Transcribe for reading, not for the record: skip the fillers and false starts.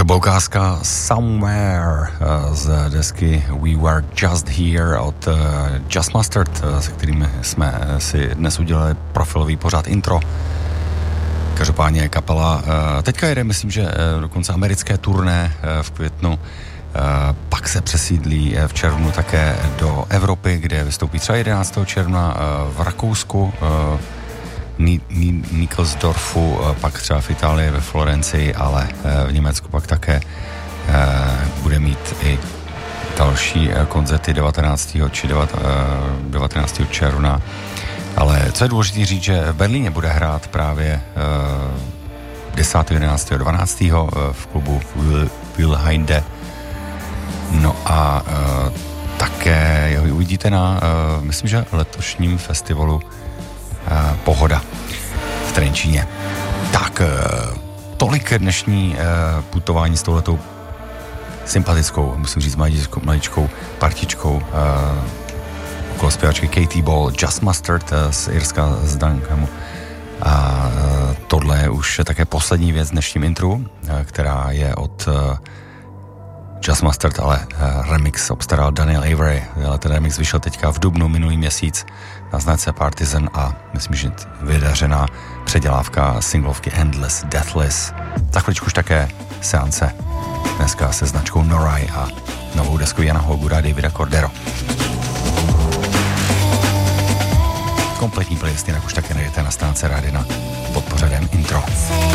Takže byla ukázka Somewhere z desky We Were Just Here od Just Mustard, se kterými jsme si dnes udělali profilový pořád intro. Každopádně kapela teďka jede, myslím, že dokonce americké turné v květnu, pak se přesídlí v červnu také do Evropy, kde vystoupí třeba 11. června v Rakousku, Nickelsdorfu, pak třeba v Itálii, ve Florencii, ale v Německu pak také bude mít i další koncerty 19. či 19. června. Ale co je důležité říct, že v Berlíně bude hrát právě 10., 11., 12. v klubu Wilhinde. No a také ho uvidíte na, myslím, že letošním festivalu Pohoda v Trenčíně. Tak, tolik dnešní putování s touhletou sympatickou, musím říct maličkou partičkou okolo zpěvačky Katie Ball, Just Mustard z Irska, z Duncamu. A tohle je už také poslední věc v dnešním intru, která je od Just Mustard, ale remix obstaral Daniel Avery, ale ten remix vyšel teďka v dubnu minulý měsíc na značce Partisan a myslím, že vydařená předělávka singlovky Endless, Deathless. Za chviličku už také seance dneska se značkou Norai a novou desku Jana Holgura, Davida Cordero. Kompletní playlist jinak už také najdete na stránce Radina pod pořadem Intro.